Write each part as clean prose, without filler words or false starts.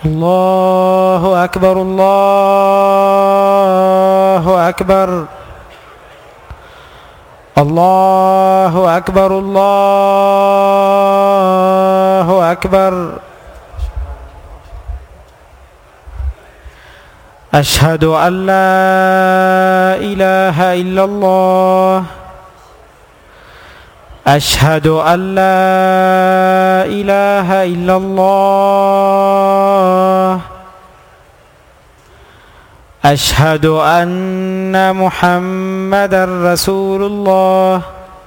الله أكبر الله أكبر الله أكبر الله أكبر. أشهد أن لا إله إلا الله. أشهد أن لا إله إلا الله. أشهد أن محمدًا رسول الله.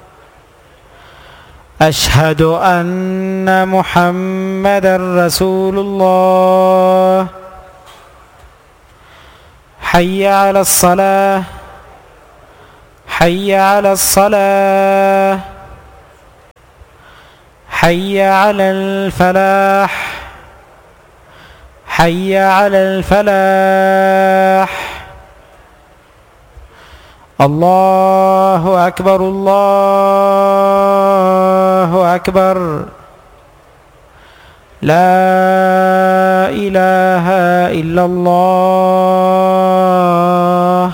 أشهد أن محمدًا رسول الله. حي على الصلاة. حي على الصلاة. حي على الفلاح. حي على الفلاح. الله أكبر الله أكبر. لا إله إلا الله.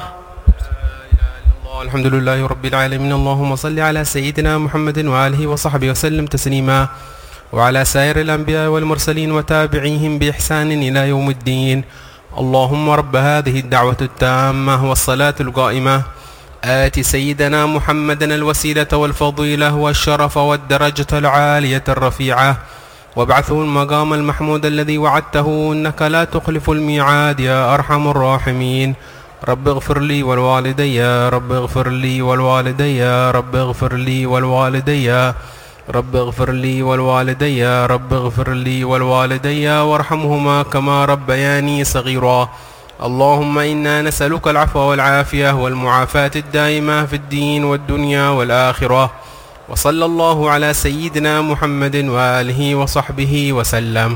الحمد لله رب العالمين. اللهم صل على سيدنا محمد وآله وصحبه وسلم تسليما، وعلى سائر الأنبياء والمرسلين وتابعيهم بإحسان إلى يوم الدين. اللهم رب هذه الدعوة التامة والصلاة القائمة آت سيدنا محمدا الوسيلة والفضيلة والشرف والدرجة العالية الرفيعة، وابعثه المقام المحمود الذي وعدته إنك لا تخلف الميعاد يا أرحم الراحمين. رب اغفر لي والوالدي، رب اغفر لي والوالدي، رب اغفر لي والوالدي، رب اغفر لي والوالدي، رب اغفر لي والوالدي وارحمهما كما ربياني صغيرا. اللهم إنا نسألك العفو والعافية والمعافاة الدائمة في الدين والدنيا والآخرة. وصلى الله على سيدنا محمد وآله وصحبه وسلم.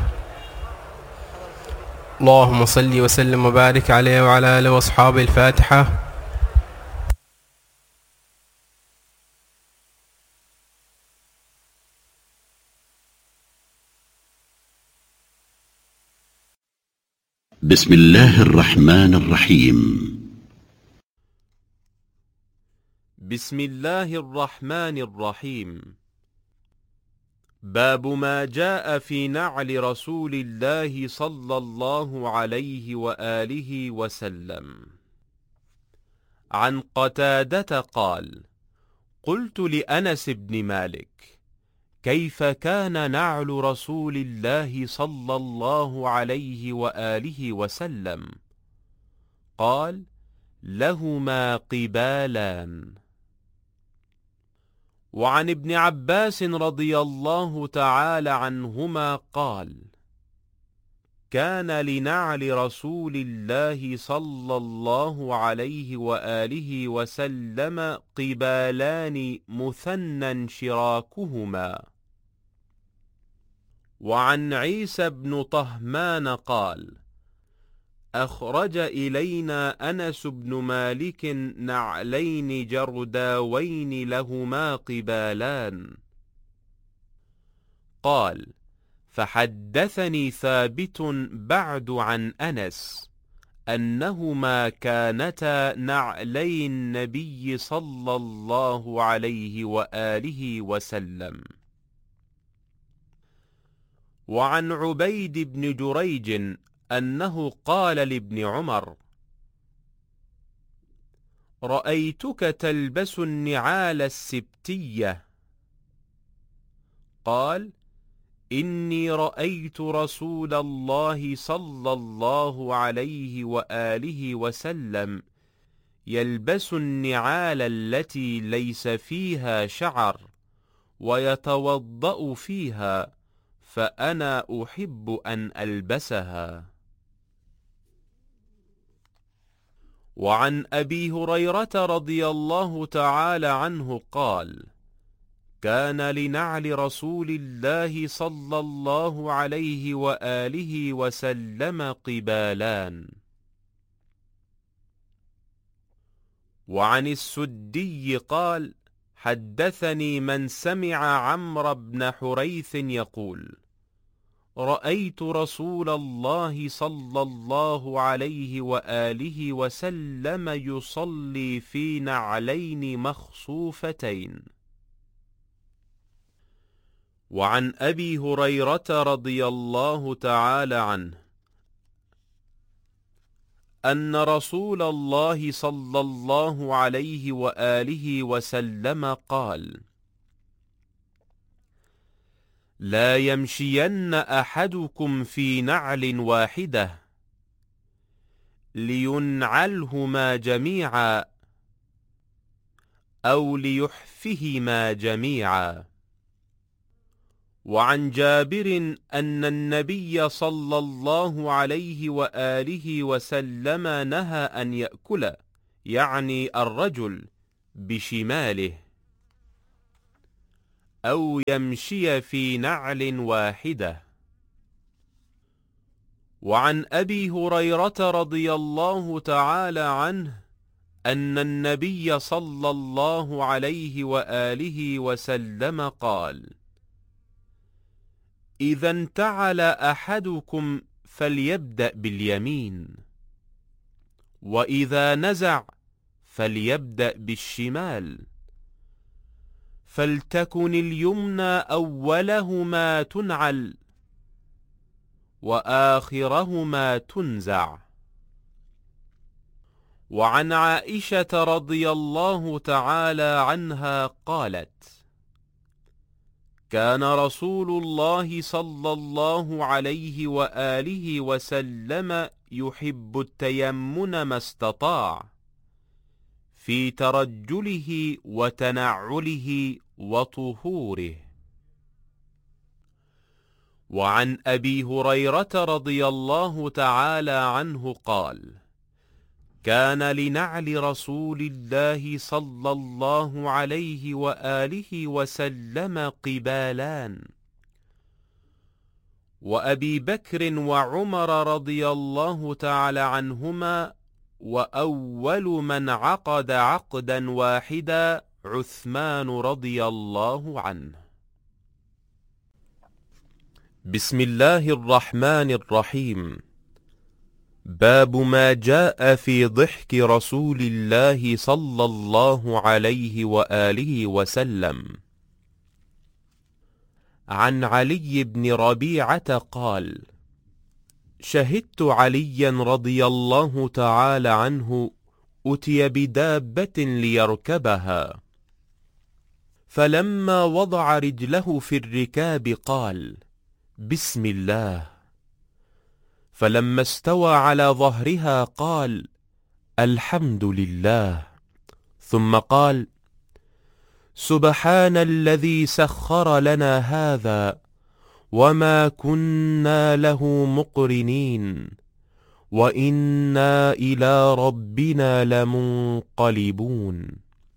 اللهم صل وسلم وبارك عليه وعلى آله وأصحابه. الفاتحة. بسم الله الرحمن الرحيم. بسم الله الرحمن الرحيم. باب ما جاء في نعل رسول الله صلى الله عليه وآله وسلم. عن قتادة قال: قلت لأنس بن مالك: كيف كان نعل رسول الله صلى الله عليه وآله وسلم؟ قال: لهما قبالان. وعن ابن عباس رضي الله تعالى عنهما قال: كان لنعل رسول الله صلى الله عليه وآله وسلم قبالان مثنى شراكهما. وعن عيسى بن طهمان قال: أخرج إلينا أنس بن مالك نعلين جرداوين لهما قبالان. قال: فحدثني ثابت بعد عن أنس أنهما كانتا نعلي النبي صلى الله عليه وآله وسلم. وعن عبيد بن جريج أنه قال لابن عمر: رأيتك تلبس النعال السبتية. قال: إني رأيت رسول الله صلى الله عليه وآله وسلم يلبس النعال التي ليس فيها شعر ويتوضأ فيها، فأنا أحب أن ألبسها. وعن أبي هريرة رضي الله تعالى عنه قال: كان لنعل رسول الله صلى الله عليه وآله وسلم قبالان. وعن السدي قال: حدثني من سمع عمرو بن حريث يقول: رأيت رسول الله صلى الله عليه وآله وسلم يصلي في نعلين مخصوفتين. وعن أبي هريرة رضي الله تعالى عنه أن رسول الله صلى الله عليه وآله وسلم قال: لا يمشين أحدكم في نعل واحدة لينعلهما جميعا أو ليحفهما جميعا. وعن جابر أن النبي صلى الله عليه وآله وسلم نهى أن يأكل، يعني الرجل، بشماله أو يمشي في نعل واحدة. وعن أبي هريرة رضي الله تعالى عنه أن النبي صلى الله عليه وآله وسلم قال: إذا انتعل أحدكم فليبدأ باليمين، وإذا نزع فليبدأ بالشمال، فلتكن اليمنى أولهما تنعل وآخرهما تنزع. وعن عائشة رضي الله تعالى عنها قالت: كان رسول الله صلى الله عليه وآله وسلم يحب التيمن ما استطاع في ترجله وتنعله وطهوره. وعن أبي هريرة رضي الله تعالى عنه قال: كان لنعل رسول الله صلى الله عليه وآله وسلم قبالان، وأبي بكر وعمر رضي الله تعالى عنهما، وأول من عقد عقدا واحدا عثمان رضي الله عنه. بسم الله الرحمن الرحيم. باب ما جاء في ضحك رسول الله صلى الله عليه وآله وسلم. عن علي بن ربيعة قال: شهدت عليا رضي الله تعالى عنه أتي بدابة ليركبها، فلما وضع رجله في الركاب قال: بسم الله، فلما استوى على ظهرها قال: الحمد لله، ثم قال: سبحان الذي سخر لنا هذا وما كنا له مقرنين وإنا إلى ربنا لمنقلبون.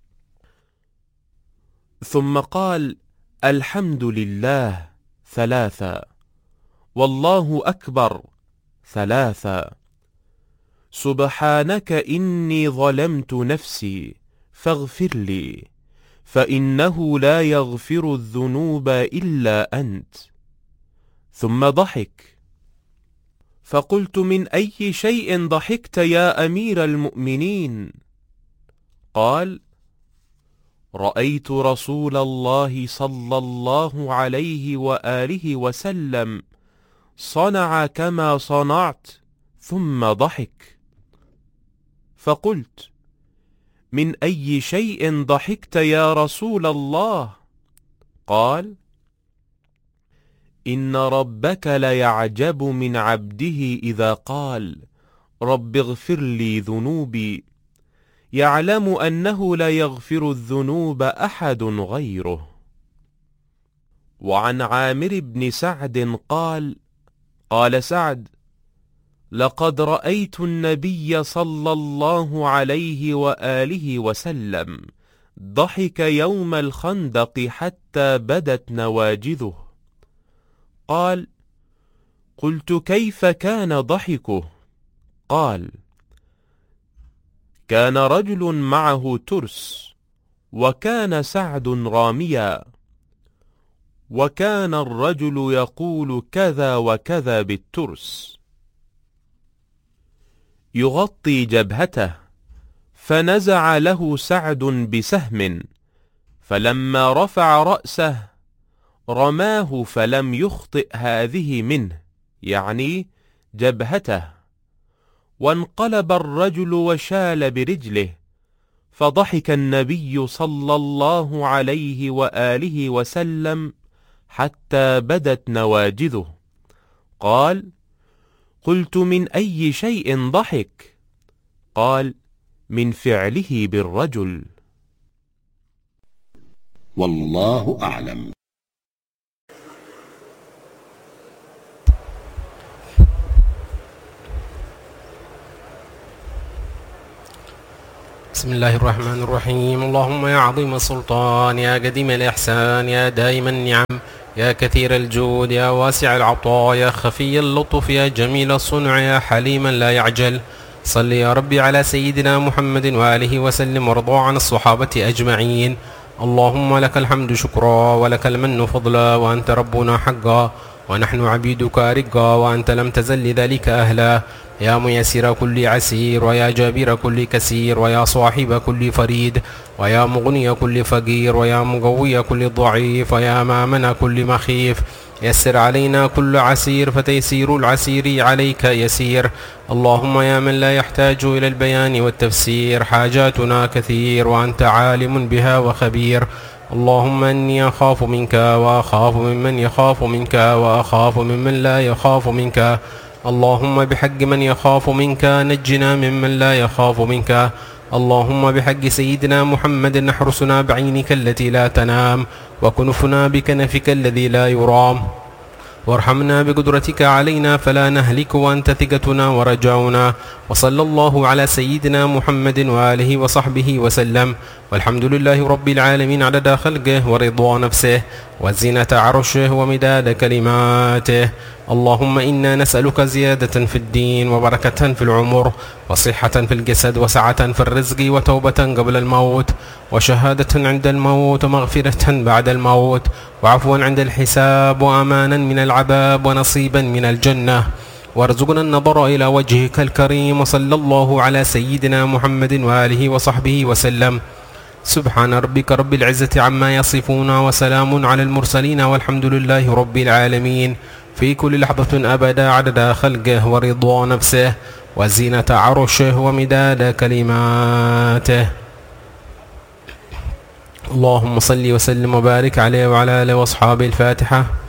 ثم قال: الحمد لله ثلاثا، والله أكبر ثلاثا، سبحانك إني ظلمت نفسي فاغفر لي، فإنه لا يغفر الذنوب إلا أنت. ثم ضحك، فقلت: من أي شيء ضحكت يا أمير المؤمنين؟ قال: رأيت رسول الله صلى الله عليه وآله وسلم صنع كما صنعت ثم ضحك. فقلت: من أي شيء ضحكت يا رسول الله؟ قال: إن ربك ليعجب من عبده إذا قال: رب اغفر لي ذنوبي، يعلم أنه لا يغفر الذنوب أحد غيره. وعن عامر بن سعد قال: قال سعد: لقد رأيت النبي صلى الله عليه وآله وسلم ضحك يوم الخندق حتى بدت نواجذه. قال: قلت: كيف كان ضحكه؟ قال: كان رجل معه ترس، وكان سعد راميا، وكان الرجل يقول كذا وكذا بالترس. يغطي جبهته، فنزع له سعد بسهم، فلما رفع رأسه رماه فلم يخطئ هذه منه، يعني جبهته. وانقلب الرجل وشال برجله، فضحك النبي صلى الله عليه وآله وسلم حتى بدت نواجذه. قال: قلت: من أي شيء ضحك؟ قال: من فعله بالرجل. والله أعلم. بسم الله الرحمن الرحيم. اللهم يا عظيم السلطان، يا قديم الإحسان، يا دائم النعم، يا كثير الجود، يا واسع العطاء، يا خفي اللطف، يا جميل الصنع، يا حليما لا يعجل، صل يا ربي على سيدنا محمد وآله وسلم، وارضى عن الصحابة أجمعين. اللهم لك الحمد شكرا، ولك المن فضلا، وأنت ربنا حقا، ونحن عبيدك رقا، وأنت لم تزل لذلك أهلا. يا ميسر كل عسير، ويا جابر كل كسير، ويا صاحب كل فريد، ويا مغني كل فقير، ويا مقوي كل ضعيف، ويا مامن كل مخيف، يسر علينا كل عسير، فتيسير العسير عليك يسير. اللهم يا من لا يحتاج إلى البيان والتفسير، حاجاتنا كثير، وأنت عالم بها وخبير. اللهم إني أخاف منك، وأخاف ممن يخاف منك، وأخاف ممن لا يخاف منك. اللهم بحق من يخاف منك نجنا ممن لا يخاف منك. اللهم بحق سيدنا محمد احرسنا بعينك التي لا تنام، وكنفنا بكنفك الذي لا يرام، وارحمنا بقدرتك علينا فلا نهلك، وأنت ثقتنا ورجاؤنا. وصلى الله على سيدنا محمد وآله وصحبه وسلم، والحمد لله رب العالمين عدد خلقه ورضا نفسه وزينة عرشه ومداد كلماته. اللهم إنا نسألك زيادة في الدين، وبركة في العمر، وصحة في الجسد، وسعة في الرزق، وتوبة قبل الموت، وشهادة عند الموت، ومغفرة بعد الموت، وعفوا عند الحساب، وأمانا من العذاب، ونصيبا من الجنة. وارزقنا النظر إلى وجهك الكريم. وصلى الله على سيدنا محمد وآله وصحبه وسلم. سبحان ربك رب العزة عما يصفون، وسلام على المرسلين، والحمد لله رب العالمين. في كل لحظة أبدا عدد خلقه ورضا نفسه وزينة عرشه ومداد كلماته. اللهم صل وسلم وبارك عليه وعلى آله وأصحابه. الفاتحة.